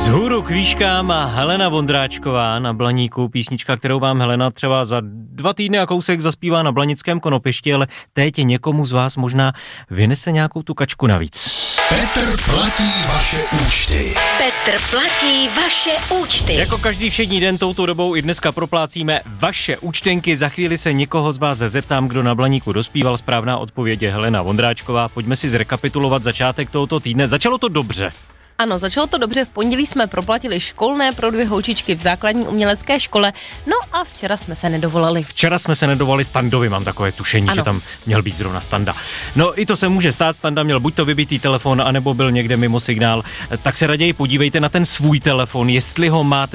Vzhůru k výškám a Helena Vondráčková na Blaníku, písnička, kterou vám Helena třeba za 2 týdny a kousek zaspívá na Blanickém Konopešti, ale teď někomu z vás možná vynese nějakou tu kačku navíc. Petr platí vaše účty. Petr platí vaše účty. Jako každý všední den touto dobou i dneska proplácíme vaše účtenky. Za chvíli se někoho z vás zeptám, kdo na Blaníku dospíval. Správná odpověď je Helena Vondráčková. Pojďme si zrekapitulovat začátek tohoto týdne. Začalo to dobře. Ano, začalo to dobře, v pondělí jsme proplatili školné pro 2 holčičky v základní umělecké škole, no a včera jsme se nedovolali. Včera jsme se nedovolali Standovi, mám takové tušení, ano, že tam měl být zrovna Standa. No i to se může stát, Standa měl buď to vybitý telefon, anebo byl někde mimo signál, tak se raději podívejte na ten svůj telefon, jestli ho máte